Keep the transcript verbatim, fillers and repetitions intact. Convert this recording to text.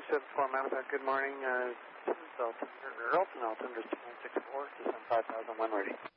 seven four Mammoth, good morning. Uh, this is Alton, or Alton, Alton, just two nine six four, just on five thousand one ready.